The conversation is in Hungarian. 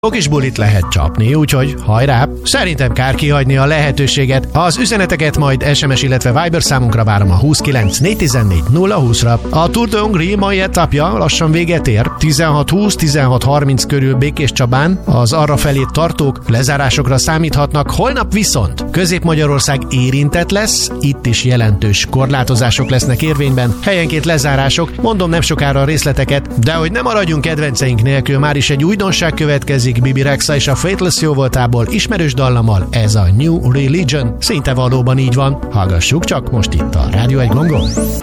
kis bulit lehet csapni, úgyhogy hajrá! Szerintem kár kihagyni a lehetőséget. Az üzeneteket majd SMS, illetve Viber számunkra várom a 29 414 020-ra. A Tour de Hongrie mai etapja lassan véget ér. 16:20-16:30 körül Békés Csabán az arrafelé tartók lezárásokra számíthatnak. Holnap viszont Közép-Magyarország érintett lesz, itt is jelentős korlátozások lesznek érvényben, helyenként lezárások, mondom nem sokára a részleteket, de hogy nem maradjunk kedvenceink nélkül, már is egy újdonság következik. Bibi Rexha és a Faithless jóvoltából ismerős dallammal, ez a New Religion. Szinte valóban így van. Hallgassuk csak most itt a Rádió 1 Gongon.